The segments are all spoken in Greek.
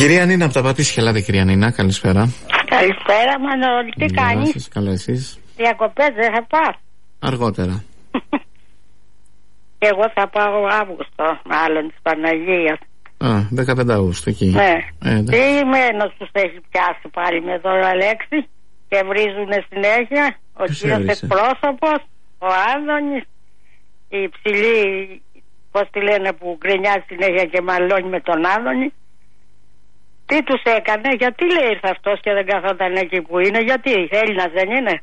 κυρία Νίνα από τα Πατήσια, ελάτε κυρία Νίνα, καλησπέρα. Καλησπέρα Μανώλη, τι κάνεις? Καλά εσείς? Διακοπές δεν θα πας? Αργότερα. Εγώ θα πάω Αύγουστο, μάλλον της Παναγίας. 15 Αυγούστου εκεί. Ναι. Τι ημένος τους έχει πιάσει πάλι με τον Αλέξη και βρίζουνε συνέχεια. Ο κύριος εκπρόσωπος, ο Άδωνης, η ψηλή, πώς τη λένε, που γκρινιάζει συνέχεια και μαλώνει με τον Άδωνη. Τι τους έκανε, γιατί λέει ήρθε αυτός και δεν καθόταν εκεί που είναι, γιατί Έλληνας δεν είναι?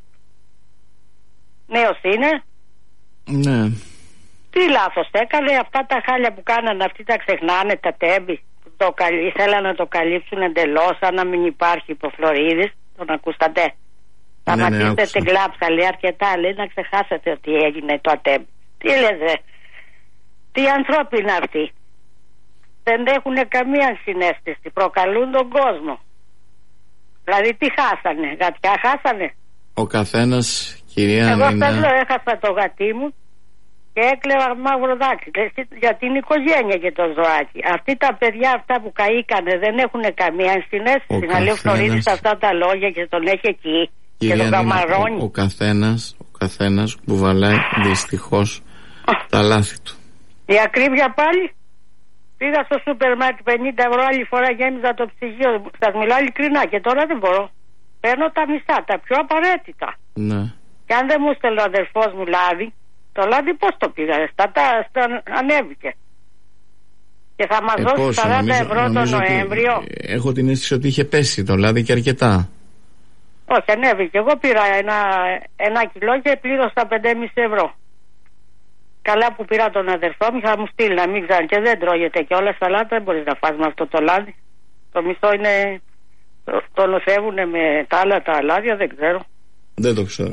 Νέος είναι? Ναι. Τι λάθος έκανε? Αυτά τα χάλια που κάνανε αυτοί τα ξεχνάνε, τα τέμπη. Ήθελαν να το καλύψουν εντελώς, σαν να μην υπάρχει υποφλωρίδης. Τον ακούσατε? Σταματήστε την κλάψα, λέει αρκετά, λέει να ξεχάσετε ότι έγινε το ατέμπη. Τι λέτε? Τι ανθρώποι είναι αυτοί? Δεν έχουν καμία συναίσθηση, προκαλούν τον κόσμο. Δηλαδή τι χάσανε, γατιά χάσανε? Ο καθένας, κυρία Νίνα. Εγώ σας λέω, έχασα το γατί μου και έκλαιβα μαύρο δάκρυ για την οικογένεια και το ζωάκι. Αυτοί τα παιδιά αυτά που καήκανε δεν έχουν καμία συναίσθηση. Να λέει ο Φλωρίδης αυτά τα λόγια και τον έχει εκεί, κυρία, και τον καμαρώνει. Ο καθένας κουβαλάει δυστυχώς τα λάθη του. Η ακρίβεια πάλι. Πήγα στο σούπερ μάρκετ 50 ευρώ, άλλη φορά γέμιζα το ψυγείο. Σας μιλάω ειλικρινά και τώρα δεν μπορώ. Παίρνω τα μισά, τα πιο απαραίτητα. Ναι. Και αν δεν μου στέλνει ο αδερφός μου λάδι, το λάδι πώς το πήγα? Ανέβηκε. Και θα μας δώσει 40 ευρώ το Νοέμβριο. Έχω την αίσθηση ότι είχε πέσει το λάδι και αρκετά. Όχι, ανέβηκε. Εγώ πήρα ένα κιλό και πλήρωσα 5,5 ευρώ. Καλά που πήρα τον αδερφό μου, θα μου στείλει να μην ξέρει και δεν τρώγεται και όλα σαλάτα, δεν μπορείς να φας με αυτό το λάδι. Το μισό είναι, το νοθεύουνε με τα άλλα τα λάδια, δεν ξέρω. Δεν το ξέρω.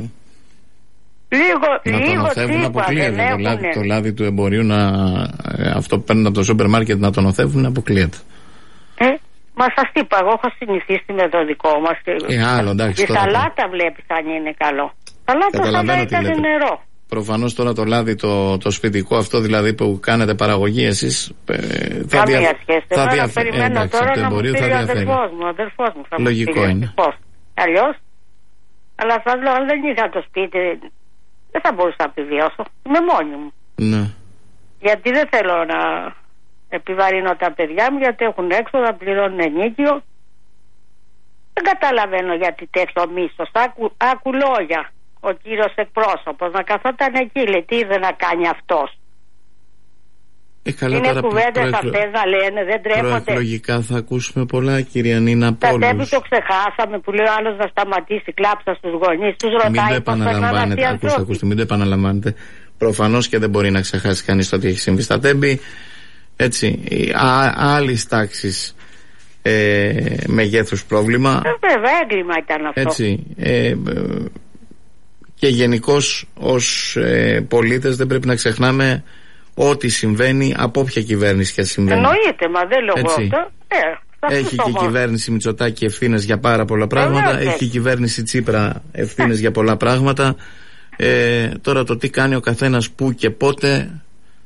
Λίγο τσίπα δεν έχουν. Το λάδι του εμπορίου, αυτό που παίρνουν από το σούπερ μάρκετ να το νοθεύουν, αποκλείεται. Μα σας είπα, εγώ έχω συνηθίσει με το δικό μας. Άλλο, εντάξει, η σαλάτα βλέπεις αν είναι καλό. Σαλάτα σαν να ήταν νερό. Προφανώς τώρα το λάδι το σπιτικό αυτό δηλαδή που κάνετε παραγωγή εσείς καμία σχέση. Θα περιμένω τώρα να μου στείλει ο αδερφός μου θα λογικό μου είναι. Αλλιώς, αλλά σας λέω, αν δεν είχα το σπίτι δεν θα μπορούσα να επιβιώσω. Είμαι μόνη μου. Ναι. Γιατί δεν θέλω να επιβαρύνω τα παιδιά μου, γιατί έχουν έξοδα, πληρώνουν ενίκιο. Δεν καταλαβαίνω γιατί τέτοιο μίσος. Άκου λόγια. Ο κύριος εκπρόσωπος να καθόταν εκεί, λέει, τι είδε να κάνει αυτός. Είναι κουβέντες αυτές να λένε, δεν τρέπονται. Προεκλογικά θα ακούσουμε πολλά, κυρία Νίνα, από όλους. Τα τέμπη το ξεχάσαμε που λέει ο άλλος να σταματήσει κλάψα στους γονείς. Τους ρωτάει πώς περνάνε αυτοί οι άνθρωποι. Ακούστε, μην το επαναλαμβάνετε. Προφανώς και δεν μπορεί να ξεχάσει κανείς το ότι έχει συμβεί στα τέμπη. Έτσι, άλλης τάξης μεγέθους πρόβλημα. Βέβαια, έγκλημα ήταν αυτό. Έτσι, και γενικώς ως πολίτες δεν πρέπει να ξεχνάμε ό,τι συμβαίνει από όποια κυβέρνηση και συμβαίνει. Εννοείται, μα δεν λέω αυτό. Έχει και η κυβέρνηση Μητσοτάκη ευθύνες για πάρα πολλά πράγματα. Έχει και η κυβέρνηση Τσίπρα ευθύνες για πολλά πράγματα. Τώρα το τι κάνει ο καθένας που και πότε,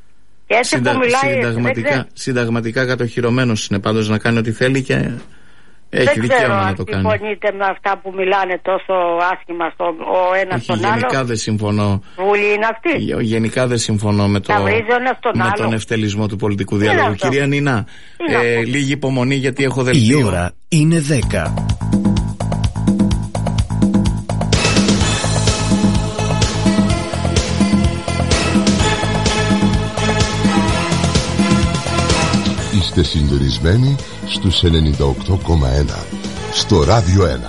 συνταγματικά κατοχυρωμένος είναι πάντως να κάνει ό,τι θέλει και έχει δικαίωμα να το κάνει. Δεν συμφωνείτε με αυτά που μιλάνε τόσο άσχημα ο ένας τον άλλο? Γενικά δεν συμφωνώ. Βουλή είναι αυτή. Γενικά δεν συμφωνώ με τον ευτελισμό του πολιτικού διαλόγου. Κυρία Νίνα, λίγη υπομονή γιατί έχω δελτίο. Η ώρα είναι 10. Είστε συντονισμένοι στους 98,1 στο Ράδιο 1.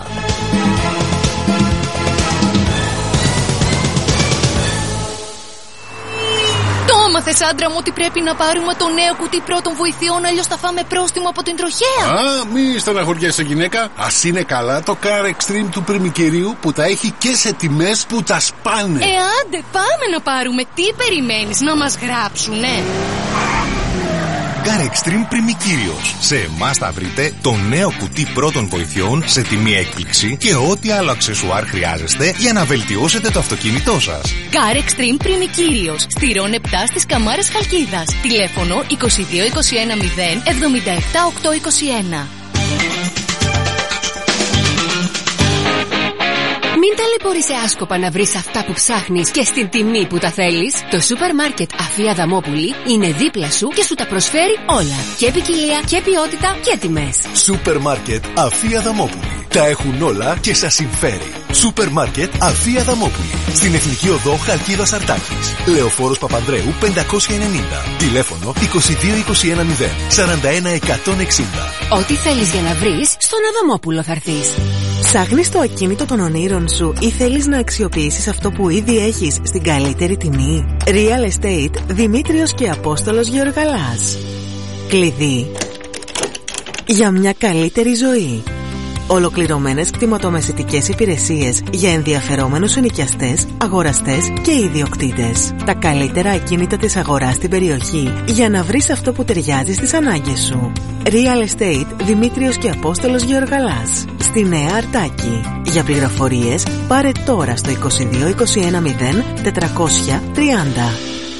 Το έμαθες, άντρα μου, ότι πρέπει να πάρουμε το νέο κουτί πρώτων βοηθειών, αλλιώς θα φάμε πρόστιμο από την τροχέα. Μη στεναχωριέσαι γυναίκα. Ας είναι καλά το Car Extreme του Πριμικερίου που τα έχει και σε τιμές που τα σπάνε. Άντε, πάμε να πάρουμε. Τι περιμένεις, να μας γράψουνε? Car Extreme Πριμικύριος. Σε εμάς θα βρείτε το νέο κουτί πρώτων βοηθειών σε τιμή έκπληξη και ό,τι άλλο αξεσουάρ χρειάζεστε για να βελτιώσετε το αυτοκίνητό σας. Car Extreme Πριμικύριος. Στηρών 7 στις Καμάρες Χαλκίδας. Τηλέφωνο 22 21 0 77 821. Μην ταλαιπωρείσαι άσκοπα να βρεις αυτά που ψάχνεις και στην τιμή που τα θέλεις. Το σούπερ μάρκετ Αφία Αδαμόπουλη είναι δίπλα σου και σου τα προσφέρει όλα. Και ποικιλία και ποιότητα και τιμές. Σούπερ μάρκετ Αφία Αδαμόπουλη. Τα έχουν όλα και σας συμφέρει. Σούπερ μάρκετ Αφία Αδαμόπουλη. Στην Εθνική Οδό Χαλκίδας Αρτάκης. Λεωφόρος Παπανδρέου 590. Τηλέφωνο 2221 0 41 160. Ό,τι θέλεις για να βρεις, στον Αδαμόπουλο θα έρθεις. Ψάχνεις το ακίνητο των ονείρων σου ή θέλεις να αξιοποιήσεις αυτό που ήδη έχεις στην καλύτερη τιμή? Real Estate Δημήτριος και Απόστολος Γεωργαλάς. Κλειδί για μια καλύτερη ζωή. Ολοκληρωμένες κτηματομεσητικές υπηρεσίες για ενδιαφερόμενους ενοικιαστές, αγοραστές και ιδιοκτήτες. Τα καλύτερα ακίνητα της αγοράς στην περιοχή για να βρεις αυτό που ταιριάζει στις ανάγκες σου. Real Estate Δημήτριος και Απόστολος Γεωργαλάς. Στη Νέα Αρτάκη. Για πληροφορίες πάρε τώρα στο 2221 0 430.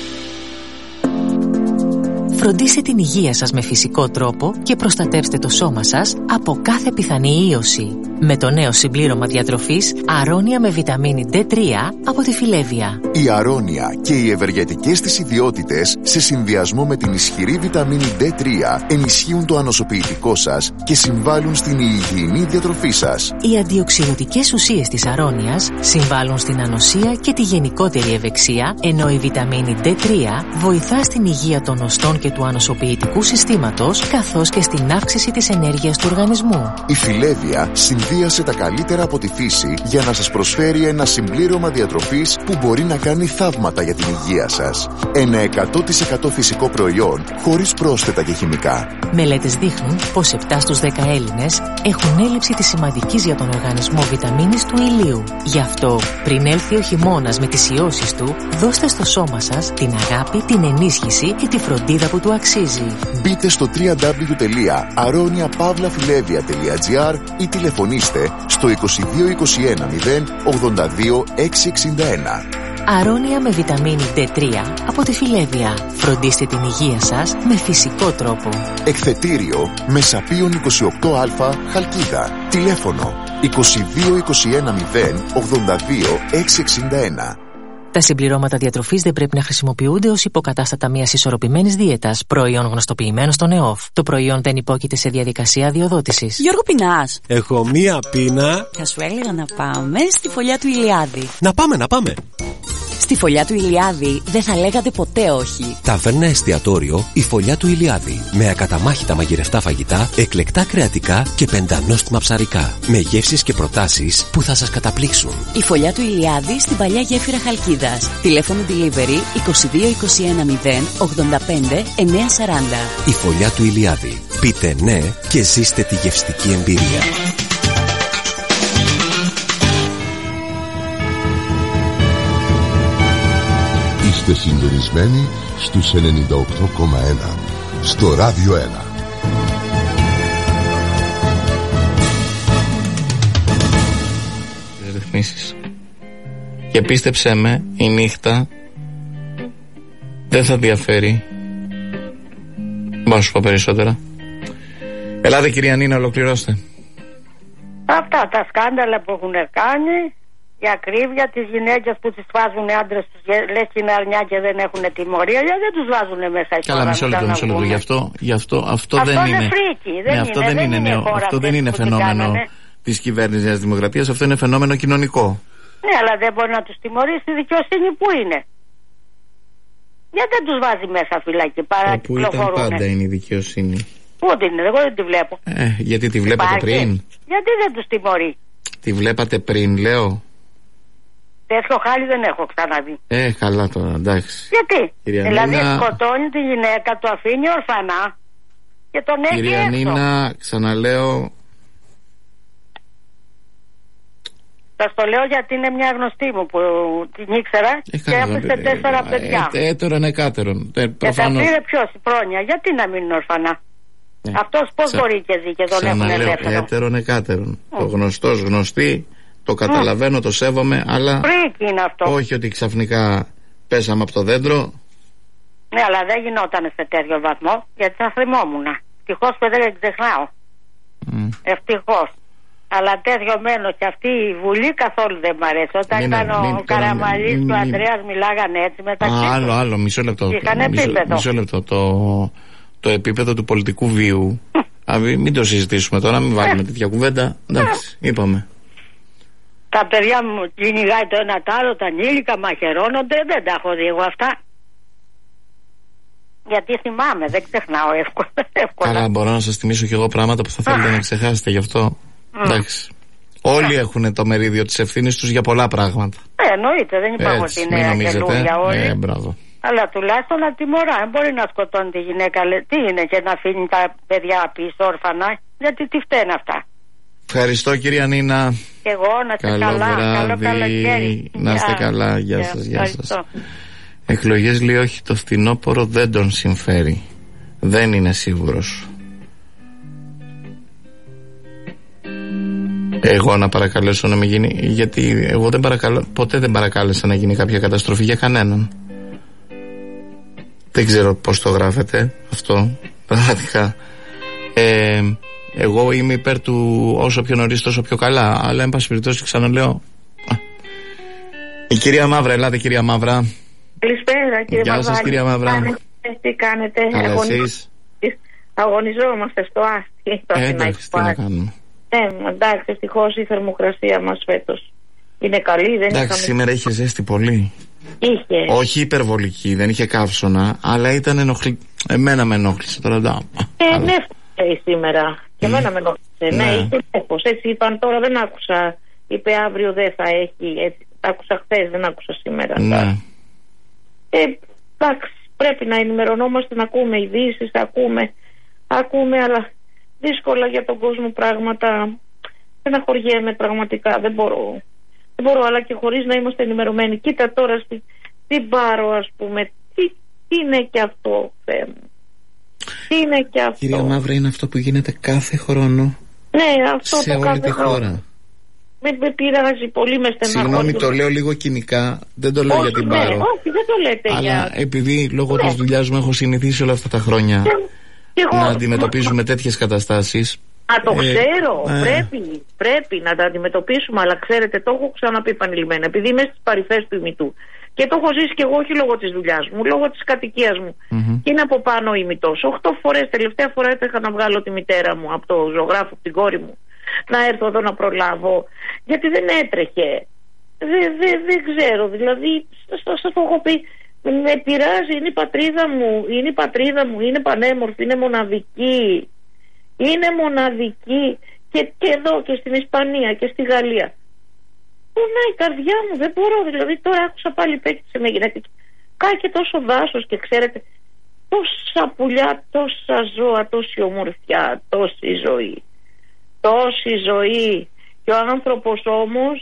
Φροντίστε την υγεία σας με φυσικό τρόπο και προστατεύστε το σώμα σας από κάθε πιθανή ίωση. Με το νέο συμπλήρωμα διατροφής Αρώνια με βιταμίνη D3 από τη Φιλέβια. Η Αρώνια και οι ευεργετικές της ιδιότητες σε συνδυασμό με την ισχυρή βιταμίνη D3 ενισχύουν το ανοσοποιητικό σας και συμβάλλουν στην υγιεινή διατροφή σας. Οι αντιοξυδοτικές ουσίες της Αρώνιας συμβάλλουν στην ανοσία και τη γενικότερη ευεξία, ενώ η βιταμίνη D3 βοηθά στην υγεία των οστών και του ανοσοποιητικού συστήματος, καθώς και στην αύξηση της ενέργειας του οργανισμού. Η Φιλέβια συνδύασε τα καλύτερα από τη φύση για να σας προσφέρει ένα συμπλήρωμα διατροφής που μπορεί να κάνει θαύματα για την υγεία σας. Ένα 100% φυσικό προϊόν χωρίς πρόσθετα και χημικά. Μελέτες δείχνουν πως 7 στους 10 Έλληνες έχουν έλλειψη της σημαντικής για τον οργανισμό βιταμίνης του ηλίου. Γι' αυτό, πριν έλθει ο χειμώνας με τις ιώσεις του, δώστε στο σώμα σας την αγάπη, την ενίσχυση και τη φροντίδα που του αξίζει. Μπείτε στο www.aroniapavlafilevia.gr ή τηλεφωνήστε στο 2221 0 82 661. Αρώνια με βιταμίνη D3 από τη Φιλέβια. Φροντίστε την υγεία σας με φυσικό τρόπο. Εκθετήριο Μεσαπίων 28α Χαλκίδα. Τηλέφωνο 2221 0 82 661. Τα συμπληρώματα διατροφής δεν πρέπει να χρησιμοποιούνται ως υποκατάστατα μιας ισορροπημένης δίαιτας, προϊόν γνωστοποιημένο στον ΕΟΦ. Το προϊόν δεν υπόκειται σε διαδικασία αδειοδότησης. Γιώργο, πεινάς? Έχω μία πείνα. Θα σου έλεγα να πάμε στη φωλιά του Ηλιάδη. Να πάμε. Στη φωλιά του Ηλιάδη δεν θα λέγατε ποτέ όχι. Ταβέρνα εστιατόριο η φωλιά του Ηλιάδη. Με ακαταμάχητα μαγειρευτά φαγητά, εκλεκτά κρεατικά και πεντανόστιμα ψαρικά. Με γεύσεις και προτάσεις που θα σας καταπλήξουν. Η φωλιά του Ηλιάδη στην παλιά γέφυρα Χαλκίδας. Τηλέφωνο delivery 2221 0 85 940. Η φωλιά του Ηλιάδη. Πείτε ναι και ζήστε τη γευστική εμπειρία. Είστε συντονισμένοι στους 98,1 στο Ράδιο 1. Ρυθμίσεις. Και πίστεψέ με, η νύχτα δεν θα διαφέρει. Μπορώ να σου πω περισσότερα. Ελάτε κυρία Νίνα, ολοκληρώστε. Αυτά τα σκάνδαλα που έχουν κάνει, η ακρίβεια, τις γυναίκες που τις βάζουν άντρες τους, λες και είναι αρνιά και δεν έχουν τιμωρία, γιατί δεν τους βάζουν μέσα. Καλά, μισό λεπτό. Αυτό δεν είναι φρίκι, αυτό δεν είναι νέο. Αυτό δεν είναι φαινόμενο της κυβέρνησης της Δημοκρατίας, αυτό είναι φαινόμενο κοινωνικό. Ναι, αλλά δεν μπορεί να τους τιμωρήσει, η δικαιοσύνη που είναι. Γιατί δεν τους βάζει μέσα φυλακή, που ήταν πάντα είναι η δικαιοσύνη. Πού την είναι, εγώ δεν τη βλέπω. Γιατί τη βλέπατε πριν? Γιατί δεν τους τιμωρεί? Τη βλέπατε πριν, λέω. Τέτοιο χάλι δεν έχω ξαναδεί. Καλά τώρα, εντάξει. Γιατί? Κυρία δηλαδή Νίνα, σκοτώνει τη γυναίκα, το αφήνει ορφανά και τον έχει κυρία έξω. Νίνα, ξαναλέω. Σας το λέω γιατί είναι μια γνωστή μου που την ήξερα και έπεσε 4 παιδιά. Έτερον εκάτερον. Και τα πήρε ποιος, η πρόνοια. Γιατί να μείνουν ορφανά? Αυτός πώς μπορεί και ζει και τον έχουν ελεύθερο? Έτερον εκάτερον. Το γνωστός γνωστή. Το καταλαβαίνω, το σέβομαι, αλλά φρίκι είναι αυτό. Όχι ότι ξαφνικά πέσαμε από το δέντρο. Ναι, αλλά δεν γινόταν σε τέτοιο βαθμό, γιατί θα θυμόμουν. Ευτυχώς που δεν ξεχνάω. Ευτυχώς. Αλλά τέτοιο μένο και αυτή η Βουλή καθόλου δεν μ' αρέσει. Όταν ήταν ο Καραμαλής και ο Ανδρέας μιλάγανε έτσι μεταξύ τους. Άλλο, μισό λεπτό. Είχαν επίπεδο. Μισό λεπτό. Το επίπεδο του πολιτικού βίου. Μην το συζητήσουμε τώρα, μην βάλουμε τέτοια κουβέντα. Εντάξει, είπαμε. Τα παιδιά μου κυνηγάει το ένα τ' άλλο, τα ανήλικα μαχαιρώνονται, δεν τα έχω δει εγώ αυτά. Γιατί θυμάμαι, δεν ξεχνάω εύκολα. Καλά, μπορώ να σας θυμίσω και εγώ πράγματα που θα θέλετε να ξεχάσετε, γι' αυτό. Εντάξει. Όλοι έχουν το μερίδιο της ευθύνης τους για πολλά πράγματα. Εννοείται, δεν είπαμε ότι είναι αγγελούδια όλοι. Μπράβο. Αλλά τουλάχιστον να τιμωρά. Δεν μπορεί να σκοτώνει τη γυναίκα. Τι είναι και να αφήνει τα παιδιά πίσω όρφανα. Γιατί τι φταίνε αυτά. Ευχαριστώ κυρία Νίνα. Και εγώ να είστε καλά. Καλό καλοκαίρι. Να είστε καλά. Γεια σας. Γεια σας. Εκλογές λέει όχι, το φθινόπωρο δεν τον συμφέρει. Δεν είναι σίγουρος. Εγώ να παρακαλέσω να μην γίνει. Γιατί εγώ ποτέ δεν παρακάλεσα να γίνει κάποια καταστροφή για κανέναν. Δεν ξέρω πώς το γράφετε αυτό. Πραγματικά εγώ είμαι υπέρ του όσο πιο νωρίς τόσο πιο καλά. Αλλά εν πάση περιπτώσει ξαναλέω. Η κυρία Μαύρα, ελάτε κυρία Μαύρα. Καλησπέρα κύριε Μαύρα. Γεια σας κυρία Μαύρα. Τι κάνετε? Αγωνιζόμαστε στο άστι. Εντάξει, τι να κάνουμε. Εντάξει, ευτυχώς η θερμοκρασία μας φέτος είναι καλή. Εντάξει, σήμερα είχε ζέστη πολύ. Είχε. Όχι υπερβολική, δεν είχε καύσωνα, αλλά ήταν εμένα με ενόχλησε τώρα. Ναι, σήμερα. Και εμένα με ενόχλησε. Ναι, είχε νέφος. Έτσι είπαν τώρα, δεν άκουσα. Είπε αύριο δεν θα έχει. Έτσι, άκουσα χθες, δεν άκουσα σήμερα. Ναι. Εντάξει, πρέπει να ενημερωνόμαστε, να ακούμε ειδήσεις, ακούμε, αλλά δύσκολα για τον κόσμο πράγματα. Στεναχωριέμαι πραγματικά, δεν μπορώ, αλλά και χωρίς να είμαστε ενημερωμένοι. Κοίτα τώρα στην Πάρο, ας πούμε, τι είναι και αυτό, Θεέ μου. Τι είναι και αυτό. Κυρία Μαύρα, είναι αυτό που γίνεται κάθε χρόνο. Ναι, αυτό σε το όλη κάθε τη χρόνο. χώρα. Με πειράζει πολύ, με στεναχώρια. Συγγνώμη, το λέω λίγο κοινικά. Δεν το λέω όχι, για την ναι, Πάρο. όχι, δεν το λέτε αλλά για... επειδή λόγω της δουλειάς μου έχω συνηθίσει όλα αυτά τα χρόνια να αντιμετωπίζουμε τέτοιες καταστάσεις. Το ξέρω, πρέπει να τα αντιμετωπίσουμε, αλλά ξέρετε, το έχω ξαναπεί επανειλημμένα, επειδή είμαι στις παρυφές του ημιτού. Και το έχω ζήσει και εγώ, όχι λόγω της δουλειάς μου, λόγω της κατοικίας μου. Και είναι από πάνω ο ημιτός. 8 φορές, τελευταία φορά έτρεχα να βγάλω τη μητέρα μου από το ζωγράφο, από την κόρη μου, να έρθω εδώ να προλάβω, γιατί δεν έτρεχε. Δεν ξέρω, δηλαδή, σας το έχω πει, με πειράζει, είναι η πατρίδα μου, είναι πανέμορφη, είναι μοναδική. Είναι μοναδική και εδώ και στην Ισπανία και στη Γαλλία. Πονάει η καρδιά μου, δεν μπορώ. Δηλαδή τώρα άκουσα πάλι παίκτησε με γυναίκα. Κάει και τόσο δάσος και ξέρετε, τόσα πουλιά, τόσα ζώα, τόση ομορφιά, τόση ζωή. Τόση ζωή. Και ο άνθρωπος όμως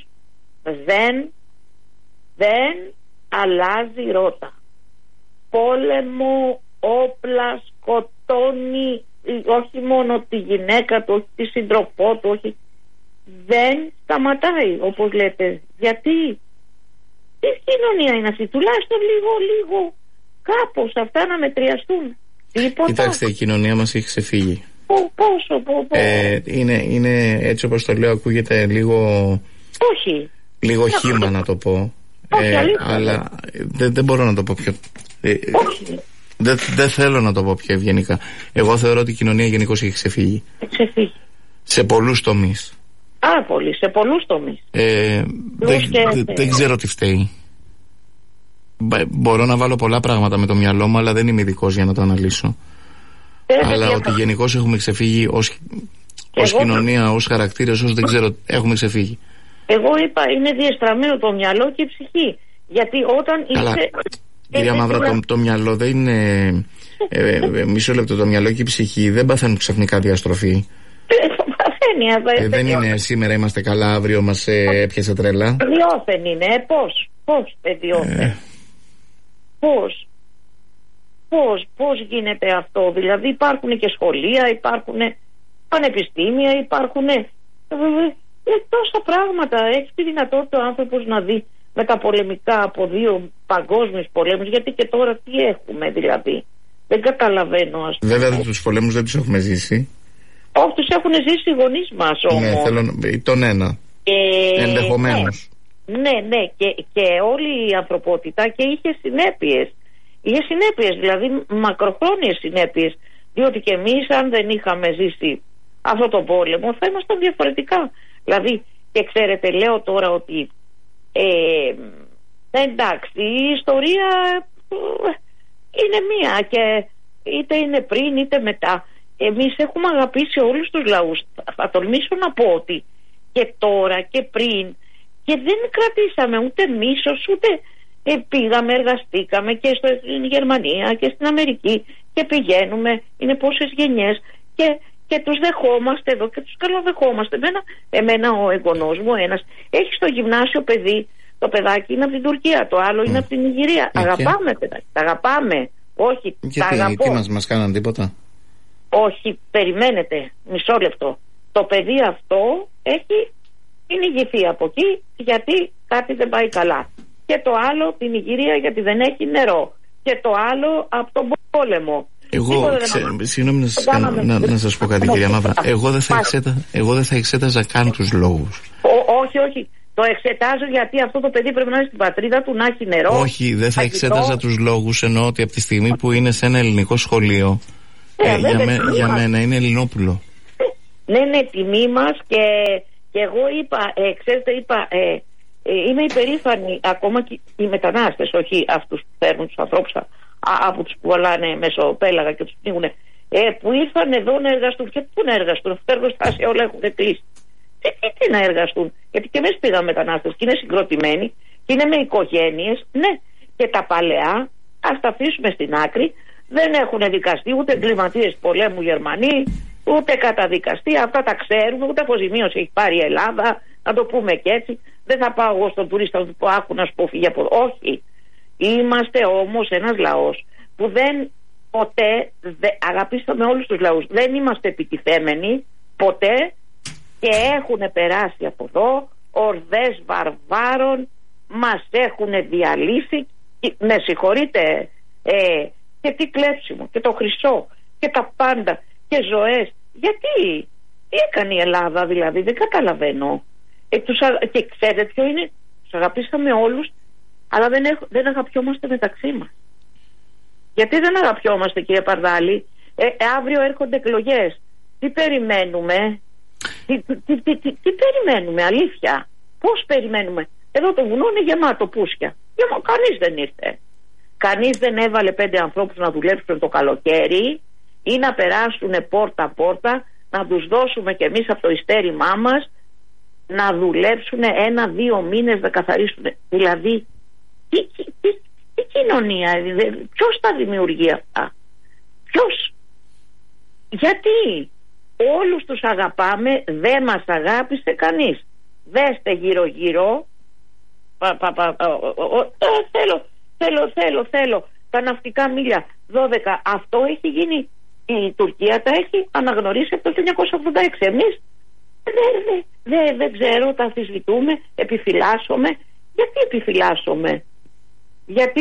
δεν αλλάζει ρότα. Πόλεμο, όπλα, σκοτώνει. Όχι μόνο τη γυναίκα του, όχι τη σύντροφό του, όχι. Δεν σταματάει, όπως λέτε. Γιατί? Τι κοινωνία είναι αυτή? Τουλάχιστον λίγο κάπως αυτά να μετριαστούν. Τίποτα. Κοιτάξτε, η κοινωνία μας έχει ξεφύγει. Πόσο? Είναι έτσι όπως το λέω, ακούγεται λίγο... Όχι. Λίγο χύμα να το πω. Αλλά δεν μπορώ να το πω πιο... Όχι. Δεν θέλω να το πω πιο ευγενικά. Εγώ θεωρώ ότι η κοινωνία γενικώς έχει ξεφύγει. Σε πολλούς τομείς. Πολύ, σε πολλούς τομείς. Δεν ξέρω τι φταίει. Μπορώ να βάλω πολλά πράγματα με το μυαλό μου, αλλά δεν είμαι ειδικός για να το αναλύσω. Αλλά ότι γενικώς έχουμε ξεφύγει ως κοινωνία, ως χαρακτήρες, ως δεν ξέρω, έχουμε ξεφύγει. Εγώ είπα, είναι διεστραμμένο το μυαλό και η ψυχή. Γιατί όταν είσαι... Κυρία Μαύρα, το μυαλό δεν είναι... μισό λεπτό, το μυαλό και η ψυχή δεν παθαίνουν ξαφνικά διαστροφή. Δεν είναι σήμερα είμαστε καλά, αύριο μας έπιασε τρέλα. Παιδιόθεν είναι, πώς παιδιόθεν. Πώς γίνεται αυτό? Δηλαδή υπάρχουν και σχολεία, υπάρχουν πανεπιστήμια, υπάρχουν τόσα πράγματα. Έχει τη δυνατότητα ο άνθρωπος να δει με τα πολεμικά από 2 παγκόσμιους πολέμους, γιατί και τώρα τι έχουμε δηλαδή? Δεν καταλαβαίνω, ας πούμε. Βέβαια τους πολέμους δεν τους έχουμε ζήσει. Όχι, τους έχουν ζήσει οι γονείς μας όμως. Ναι, θέλω τον ένα. Ενδεχομένως. Ναι, και όλη η ανθρωπότητα και είχε συνέπειες. Είχε συνέπειες, δηλαδή μακροχρόνιες συνέπειες. Διότι και εμείς, αν δεν είχαμε ζήσει αυτό το πόλεμο, θα ήμασταν διαφορετικά. Δηλαδή, και ξέρετε, λέω τώρα ότι εντάξει, η ιστορία είναι μία και είτε είναι πριν είτε μετά. Εμείς έχουμε αγαπήσει όλους τους λαούς. Θα τολμήσω να πω ότι και τώρα και πριν, και δεν κρατήσαμε ούτε μίσος, ούτε πήγαμε, εργαστήκαμε και στην Γερμανία και στην Αμερική και πηγαίνουμε, είναι πόσες γενιές και τους δεχόμαστε εδώ και τους καλοδεχόμαστε. Εμένα ο εγγονός μου ένας έχει στο γυμνάσιο παιδί, το παιδάκι είναι από την Τουρκία, το άλλο είναι από την Ιγυρία. Αγαπάμε παιδάκι, τα αγαπάμε. Όχι, γιατί, τα αγαπώ. Τι μας κάναν τίποτα? Όχι, περιμένετε μισό λεπτό. Το παιδί αυτό έχει κυνηγηθεί από εκεί γιατί κάτι δεν πάει καλά. Και το άλλο την Ιγυρία γιατί δεν έχει νερό. Και το άλλο από τον πόλεμο. Συγγνώμη να σας πω κάτι, κυρία Μαύρα. Εγώ δεν θα εξέταζα καν τους λόγους. Όχι. Το εξετάζω γιατί αυτό το παιδί πρέπει να είναι στην πατρίδα του, να έχει νερό. Όχι, δεν θα εξέταζα τους λόγους. Εννοώ ότι από τη στιγμή που είναι σε ένα ελληνικό σχολείο, για μένα είναι Ελληνόπουλο. Ναι, τιμή μας και εγώ είπα, ξέρετε, είμαι υπερήφανη ακόμα και οι μετανάστες, όχι αυτούς που φέρνουν τους ανθρώπους από τους που βαλάνε μεσοπέλαγα και τους πνίγουν, που ήρθαν εδώ να εργαστούν. Και πού να εργαστούν, αυτά τα εργοστάσια όλα έχουν κλείσει. Τι να εργαστούν, γιατί και εμείς πήγαμε μετανάστες και είναι συγκροτημένοι και είναι με οικογένειες, ναι, και τα παλαιά ας τα αφήσουμε στην άκρη, δεν έχουν δικαστεί ούτε εγκληματίες πολέμου Γερμανοί, ούτε καταδικαστεί, αυτά τα ξέρουμε, ούτε αποζημίωση έχει πάρει η Ελλάδα, να το πούμε και έτσι. Δεν θα πάω εγώ στον τουρίστα που άκου να σου πω φύγει από εδώ. Όχι. Είμαστε όμως ένας λαός που ποτέ, αγαπήστε με όλους τους λαούς, δεν είμαστε επιτιθέμενοι ποτέ και έχουν περάσει από εδώ ορδές βαρβάρων, μας έχουν διαλύσει, με συγχωρείτε, και τι κλέψιμο και το χρυσό και τα πάντα και ζωές. Γιατί, τι έκανε η Ελλάδα δηλαδή, δεν καταλαβαίνω. Και ξέρετε ποιο είναι, τους αγαπήσαμε όλους, αλλά δεν αγαπιόμαστε μεταξύ μας. Γιατί δεν αγαπιόμαστε, κύριε Παρδάλη? Αύριο έρχονται εκλογές. Τι περιμένουμε? Τι περιμένουμε, αλήθεια? Πώς περιμένουμε? Εδώ το βουνό είναι γεμάτο πούσια. Κανείς δεν ήρθε. Κανείς δεν έβαλε 5 ανθρώπους να δουλέψουν το καλοκαίρι ή να περάσουν πόρτα-πόρτα, να τους δώσουμε κι εμείς από το ειστέρημά μας να δουλέψουν 1-2 μήνες να καθαρίσουν. Δηλαδή, τι κοινωνία, ποιος τα δημιουργεί αυτά? Ποιος? Γιατί? Όλους τους αγαπάμε, δεν μας αγάπησε κανείς. Δέστε γύρω-γύρω. Θέλω τα ναυτικά μίλια 12. Αυτό έχει γίνει, η Τουρκία τα έχει αναγνωρίσει από το 1986. Εμείς δεν ξέρω, τα αμφισβητούμε, επιφυλάσσομαι. Γιατί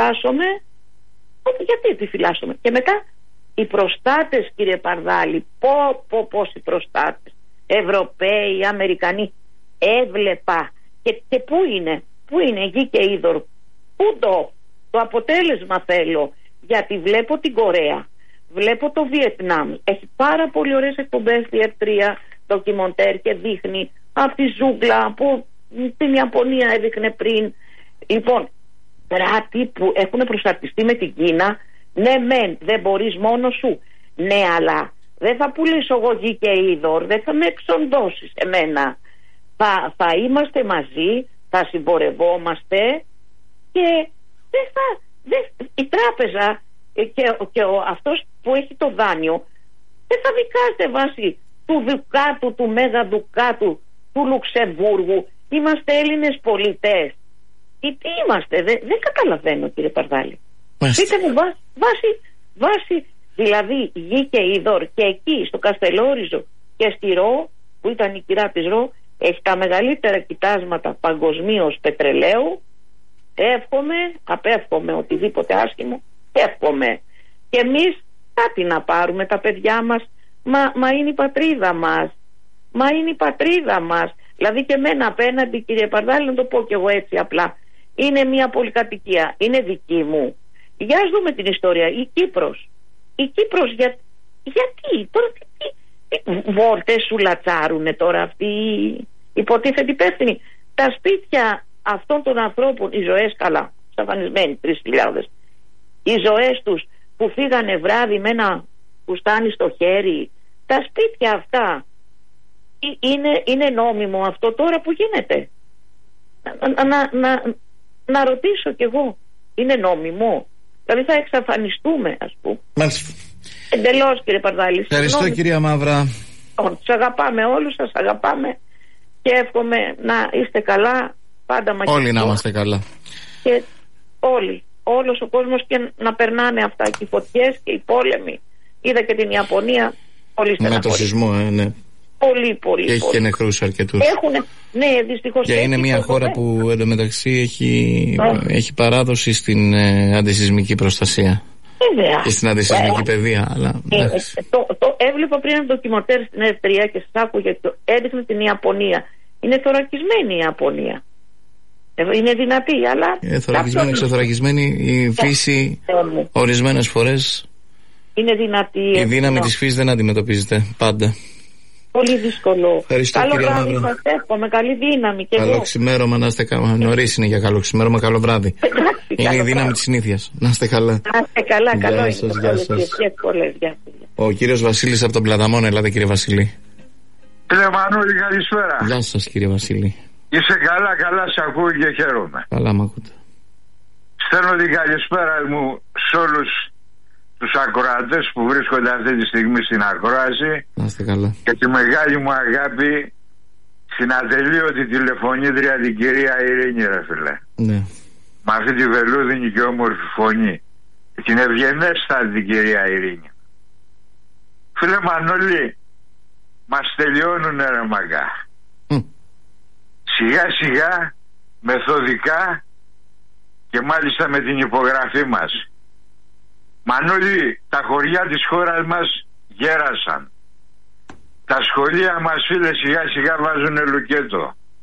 επιφυλάσσομαι? Και μετά οι προστάτες, κύριε Παρδάλη, πόσοι προστάτες, Ευρωπαίοι, Αμερικανοί, έβλεπα και πού είναι γη και είδωρ, πού το αποτέλεσμα θέλω, γιατί βλέπω την Κορέα, βλέπω το Βιετνάμ, έχει πάρα πολύ ωραίες εκπομπές στη F3 ντοκιμοντέρ και δείχνει από τη ζούγκλα που την Ιαπωνία έδειχνε πριν. Λοιπόν, κράτη που έχουν προσαρτιστεί με την Κίνα, ναι μεν, δεν μπορείς μόνος σου, ναι, αλλά δεν θα πουλήσω εγώ γη και είδωρ, δεν θα με εξοντώσεις εμένα. Θα είμαστε μαζί, θα συμπορευόμαστε και η τράπεζα και αυτός που έχει το δάνειο δεν θα δικάζεται βάσει του δουκάτου, του μέγα δουκάτου του Λουξεμβούργου. Είμαστε Έλληνες πολιτές. Τι είμαστε, δεν καταλαβαίνω, κύριε Παρδάλη. Πείτε μου βάση δηλαδή γη και είδωρ, και εκεί στο Καστελόριζο και στη Ρο που ήταν η κυρά της Ρο έχει τα μεγαλύτερα κοιτάσματα παγκοσμίως πετρελαίου. Απέφχομαι οτιδήποτε άσχημο, εύχομαι. Και εμείς κάτι να πάρουμε, τα παιδιά μας Μα είναι η πατρίδα μας. Μα είναι η πατρίδα μας. Δηλαδή και εμένα απέναντι, κύριε Παρδάλη, να το πω κι εγώ έτσι απλά. Είναι μια πολυκατοικία. Είναι δική μου. Για ας δούμε την ιστορία. Η Κύπρος. Η Κύπρος γιατί τώρα βόλτες σου λατσάρουνε τώρα αυτοί οι υποτίθεται υπεύθυνοι. Τα σπίτια αυτών των ανθρώπων, οι ζωές, καλά, σταφανισμένοι 3.000, οι ζωές τους που φύγανε βράδυ με ένα κουστάνι στο χέρι, τα σπίτια αυτά είναι νόμιμο αυτό τώρα που γίνεται? Να ρωτήσω κι εγώ, είναι νόμιμο? Δηλαδή θα εξαφανιστούμε, ας πούμε? Μάλιστα. Εντελώς, κύριε Παρδάλη. Ευχαριστώ, κυρία Μαύρα. Τους αγαπάμε όλους, σας αγαπάμε και εύχομαι να είστε καλά πάντα μαζί. Όλοι να είμαστε καλά. Και όλος ο κόσμος, και να περνάνε αυτά και οι φωτιές και οι πόλεμοι. Είδα και την Ιαπωνία. Πολύ στεναχωρή. Με το σεισμό, ναι. Πολύ. Και έχει και νεκρούς αρκετούς. Ναι, δυστυχώς. Και είναι μια χώρα που εντωμεταξύ έχει παράδοση στην αντισεισμική προστασία. Βέβαια. Και στην αντισεισμική παιδεία. Αλλά, το έβλεπα πριν ένα ντοκιμοτέρ στην Ερυθρία και σας άκουγε, έδειχνε την Ιαπωνία. Είναι θωρακισμένη η Ιαπωνία. Είναι δυνατή, αλλά. Θωρακισμένη, ξεθωρακισμένη, η φύση ορισμένες φορές. Είναι δυνατή. Η δύναμη της φύσης δεν αντιμετωπίζεται πάντα. Πολύ δύσκολο. Ευχαριστώ, καλό κυρία βράδυ, Μαύρα. σας εύχομαι, καλή δύναμη. Καλό ξημέρωμα, να είστε καλά. Νωρίς είναι για καλό ξημέρωμα, καλό βράδυ. Είναι η δύναμη της συνήθειας. Να είστε καλά. Να είστε καλά, καλό Γεια σας, γεια σας. Ο κύριος Βασίλης από τον Πλαταμόνα, ελάτε κύριε Βασίλη. Κύριε Μανούλη, καλησπέρα. Γεια σας κύριε Βασίλη. Είσαι καλά, σε ακούω και χαίρομαι. Καλά μ' ακούτε. Στέλνω την καλησπέρα μου σε όλους τους ακροατές που βρίσκονται αυτή τη στιγμή στην ακρόαση. Να είστε καλά. Και τη μεγάλη μου αγάπη στην ατελείωτη τηλεφωνήτρια την κυρία Ειρήνη, ρε φίλε. Ναι. Με αυτή τη βελούδινη και όμορφη φωνή. Την ευγενέστατη την κυρία Ειρήνη. Φίλε Μανώλη, μας τελειώνουνε ρε μαγκά. Σιγά σιγά, μεθοδικά και μάλιστα με την υπογραφή μας. Μανώλη, τα χωριά της χώρας μας γέρασαν. Τα σχολεία μας, φίλε, σιγά σιγά βάζουνε λουκέτο.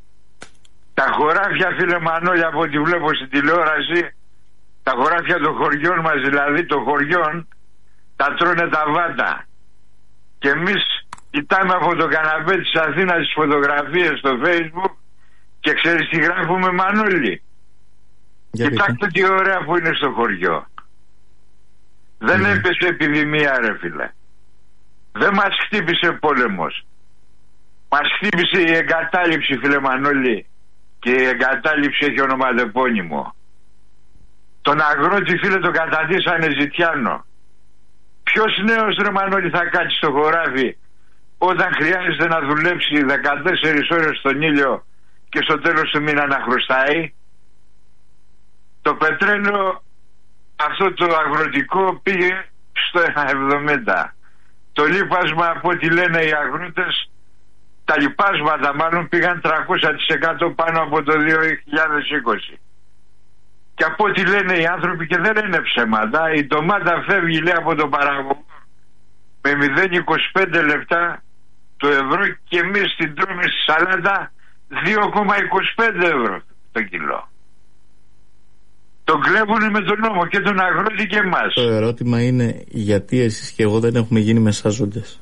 Τα χωράφια, φίλε Μανώλη, από ό,τι βλέπω στην τηλεόραση, τα χωράφια των χωριών μας, δηλαδή των χωριών, τα τρώνε τα βάτα. Και εμείς κοιτάμε από το καναπέ της Αθήνας τις φωτογραφίες στο Facebook και ξέρεις τι γράφουμε, Μανώλη? Κοιτάξτε τι ωραία που είναι στο χωριό. Δεν έπεσε επιδημία, ρε φίλε. Δεν μας χτύπησε πόλεμος. Μας χτύπησε η εγκατάλειψη, φίλε Μανώλη. Και η εγκατάλειψη έχει ονοματεπώνυμο. Τον αγρότη, φίλε, τον καταντήσανε ζητιάνο. Ποιος νέος, ρε Μανώλη, θα κάτσει στο χωράφι όταν χρειάζεται να δουλέψει 14 ώρες στον ήλιο και στο τέλος του μήνα να χρωστάει? Το πετρέλαιο αυτό το αγροτικό πήγε στο 1,70. Το λίπασμα, από ό,τι λένε οι αγρότες, τα λιπάσματα μάλλον πήγαν 300% πάνω από το 2020. Και από ό,τι λένε οι άνθρωποι, και δεν είναι ψέματα, η ντομάτα φεύγει, λέει, από τον παραγωγό με 0,25 λεπτά το ευρώ και εμείς την τρώμε στη σαλάτα 2,25 ευρώ το κιλό. Τον κλέβουνε με τον νόμο και τον αγρότη και εμάς. Το ερώτημα είναι γιατί εσείς και εγώ δεν έχουμε γίνει μεσάζοντες?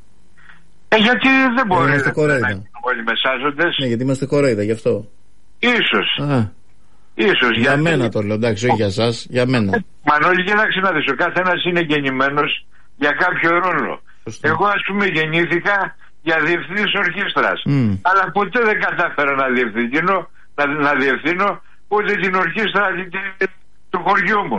Γιατί δεν μπορεί να γίνουμε όλοι μεσάζοντες. Ναι, γιατί είμαστε κορόιδα, γι' αυτό. Ίσως. Ίσως. Για μένα το λέω, εντάξει, όχι για σας, για μένα. Μανώλη, κοίταξε να δεις, ο καθένας είναι γεννημένος για κάποιο ρόλο. Σωστά. Εγώ, ας πούμε, γεννήθηκα για διευθυντής ορχήστρας. Αλλά ποτέ δεν κατάφερα να διευθύνω ούτε την ορχήστρα του χωριού μου.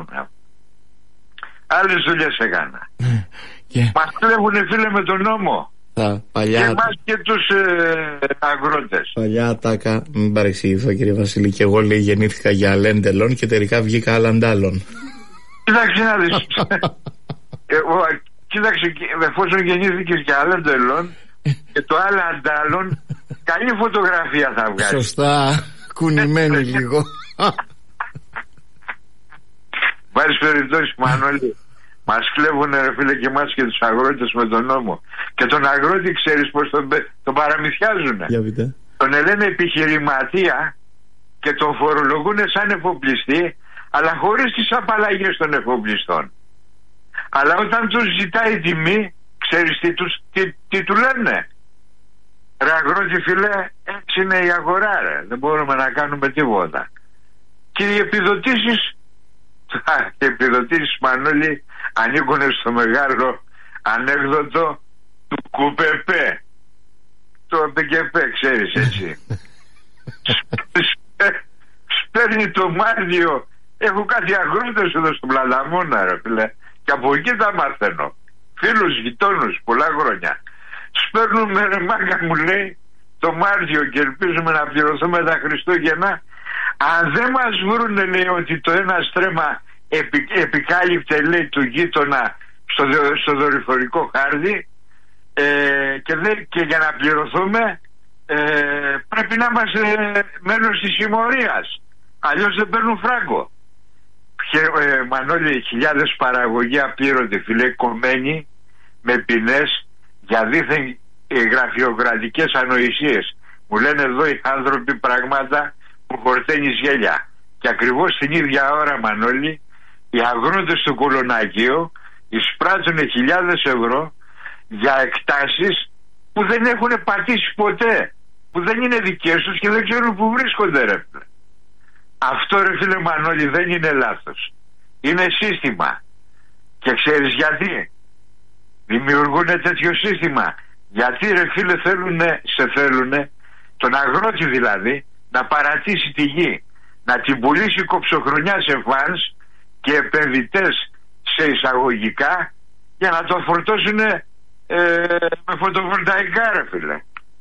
Άλλες δουλειές έκανα. Μας κλέβουνε, φίλε, με τον νόμο. Παλιά... Και εμάς και τους αγρότες. Παλιά ατάκα, μην παρεξηγηθώ κύριε Βασίλη, και εγώ, λέει, γεννήθηκα για αλέντελον και τελικά βγήκα αλαντάλων. Κοίταξε να δεις. Κοίταξε, εφόσον γεννήθηκες για αλέντελον και το αλαντάλων, καλή φωτογραφία θα βγάλει. Σωστά, κουνημένη λίγο. Βάζεις περιπτώσεις, Μανώλη, Μας κλέβουν ρε φίλε και εμάς και τους αγρότες με τον νόμο. Και τον αγρότη ξέρεις πως τον παραμυθιάζουνε. Τον λένε επιχειρηματία και τον φορολογούν σαν εφοπλιστή, αλλά χωρίς τις απαλλαγές των εφοπλιστών. Αλλά όταν τους ζητάει τιμή, ξέρεις τι του λένε? Ρε αγρότη φίλε, έτσι είναι η αγορά ρε, δεν μπορούμε να κάνουμε τίποτα. Και οι επιδοτήσεις Μανώλη ανήκουν στο μεγάλο ανέκδοτο του Κουπεπέ. Το ΠΚΠ ξέρεις έτσι. Σπέρνει το Μάρτιο. Έχω κάτι αγρότες εδώ στον Πλαταμόνα ρε φίλε, και από εκεί τα μαθαίνω. Φίλους, γειτόνους, πολλά χρόνια. Σπέρνουμε ρε μάγκα μου λέει το Μάρτιο και ελπίζουμε να πληρωθούμε τα Χριστούγεννα. Αν δεν μας βρούνε λέει ότι το ένα στρέμμα επικάλυπτε λέει του γείτονα στο δορυφορικό χάρτη και για να πληρωθούμε πρέπει να είμαστε μέλος της συμμορίας, αλλιώς δεν παίρνουν φράγκο. Μανώλη, χιλιάδες παραγωγοί απλήρωτοι φίλε, κομμένοι με ποινές για δίθεν γραφειοκρατικές ανοησίες. Μου λένε εδώ οι άνθρωποι πράγματα που χορταίνεις γέλια. Και ακριβώς την ίδια ώρα Μανώλη, οι αγρότες του Κολονακίου εισπράττουν χιλιάδες ευρώ για εκτάσεις που δεν έχουν πατήσει ποτέ, που δεν είναι δικές τους και δεν ξέρουν που βρίσκονται ρε φίλε. Αυτό ρε φίλε Μανώλη δεν είναι λάθος, είναι σύστημα. Και ξέρεις γιατί δημιουργούν τέτοιο σύστημα? Γιατί ρε φίλε θέλουνε τον αγρότη δηλαδή να παρατήσει τη γη, να την πουλήσει κοψοχρονιά σε φανς και επενδυτές σε εισαγωγικά για να το φορτώσουν με φωτοβολταϊκά ρε φίλε.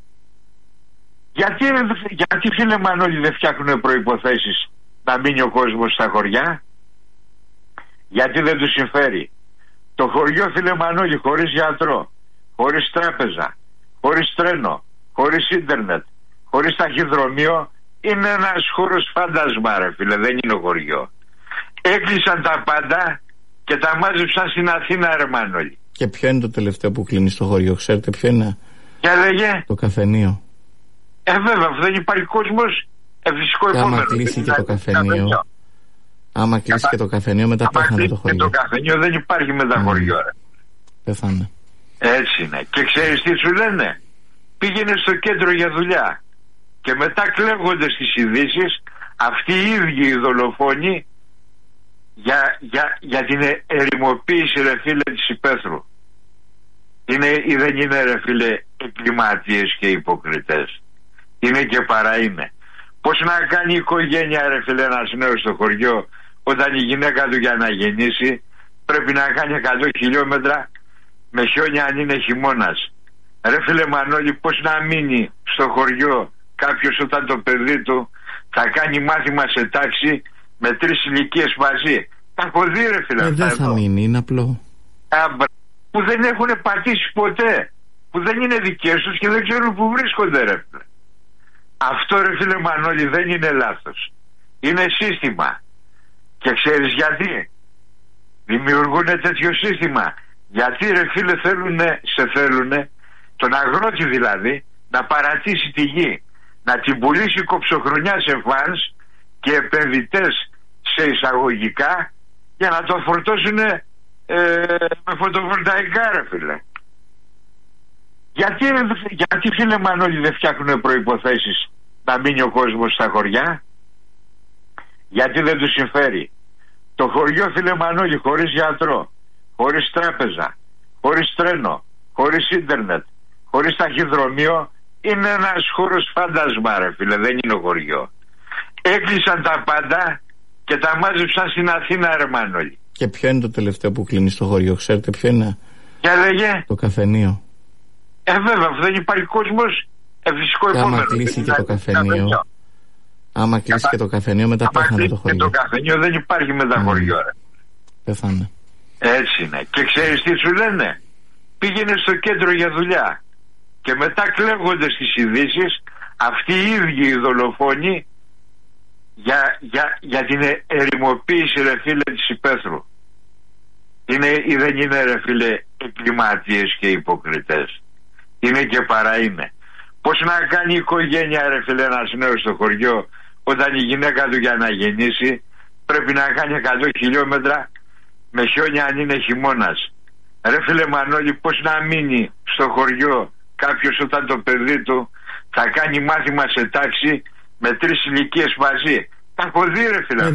Γιατί φίλε Μανώλη δεν φτιάχνουν προϋποθέσεις να μείνει ο κόσμος στα χωριά? Γιατί δεν τους συμφέρει? Το χωριό φίλε Μανώλη χωρίς γιατρό, χωρίς τράπεζα, χωρίς τρένο, χωρίς ίντερνετ, χωρίς ταχυδρομείο είναι ένας χώρος φάντασμα ρε φίλε, δεν είναι χωριό. Έκλεισαν τα πάντα και τα μάζεψαν στην Αθήνα ρε Μανώλη. Και ποιο είναι το τελευταίο που κλείνει στο χωριό, ξέρετε ποιο είναι? Για λέγε. Το καφενείο. Βέβαια, δεν υπάρχει κόσμος, φυσικό επόμενο. Άμα κλείσει και το καφενείο, άμα κλείσει και το καφενείο, μετά πέθανε το χωριό. Και το καφενείο δεν υπάρχει μετά χωριό ρε. Πέθανε. Έτσι είναι. Και ξέρεις τι σου λένε? Πήγαινε στο κέντρο για δουλειά. Και μετά κλέβονται στις ειδήσεις αυτοί οι ίδιοι οι δολοφόνοι για την ερημοποίηση ρε φίλε της υπαίθρου. Είναι ή δεν είναι ρε φίλε εγκληματίες και υποκριτές? Είναι και παρά είναι. Πώς να κάνει η οικογένεια ρε φίλε ένας νέος στο χωριό όταν η γυναίκα του για να γεννήσει πρέπει να κάνει 100 χιλιόμετρα με χιόνια αν είναι χειμώνας? Ρε φίλε Μανώλη, πώς να μείνει στο χωριό κάποιος όταν το παιδί του θα κάνει μάθημα σε τάξη με 3 ηλικίες μαζί? Τα έχω δει ρε φίλε. Δεν θα μείνει, είναι απλό. Που δεν έχουν πατήσει ποτέ, που δεν είναι δικές τους και δεν ξέρουν που βρίσκονται ρε φίλε. Αυτό ρε φίλε Μανώλη δεν είναι λάθος, είναι σύστημα. Και ξέρεις γιατί δημιουργούν τέτοιο σύστημα? Γιατί ρε φίλε θέλουνε τον αγρότη δηλαδή να παρατήσει τη γη, να την πουλήσει κοψοχρονιά σε φανς και επενδυτές σε εισαγωγικά για να το φορτώσουν με φωτοβολταϊκά ρε φίλε. Γιατί φίλε Μανώλη δεν φτιάχνουν προϋποθέσεις να μείνει ο κόσμος στα χωριά? Γιατί δεν τους συμφέρει. Το χωριό φίλε Μανώλη χωρίς γιατρό, χωρίς τράπεζα, χωρίς τρένο, χωρίς ίντερνετ, χωρίς ταχυδρομείο είναι ένας χώρος φάντασμα ρε φίλε, δεν είναι χωριό. Έκλεισαν τα πάντα και τα μάζεψαν στην Αθήνα ρε Μανώλη. Και ποιο είναι το τελευταίο που κλείνει στο χωριό, ξέρετε ποιο είναι? Για λέγε. Το καφενείο. Βέβαια, δεν υπάρχει κόσμος, φυσικό επόμενο. Άμα κλείσει και το καφενείο, άμα κλείσει και το καφενείο, μετά πέθανε το χωριό. Και το καφενείο δεν υπάρχει μετά χωριό ρε. Πέθανε. Έτσι είναι. Και ξέρεις τι σου λένε? Πήγαινε στο κέντρο για δουλειά. Και μετά κλέβονται στις ειδήσεις αυτοί οι ίδιοι οι δολοφόνοι για την ερημοποίηση ρε φίλε της υπαίθρου. Είναι ή δεν είναι, ρε φίλε, εγκληματίες και υποκριτές? Είναι και παρά είναι. Πώς να κάνει η οικογένεια, ρε φίλε, ένας νέος στο χωριό, όταν η γυναίκα του για να γεννήσει πρέπει να κάνει 100 χιλιόμετρα με χιόνια αν είναι χειμώνας? Ρε φίλε Μανώλη, πώς να μείνει στο χωριό κάποιος όταν το παιδί του θα κάνει μάθημα σε τάξη με 3 ηλικίες μαζί? Τα έχω δει, ρε φίλε.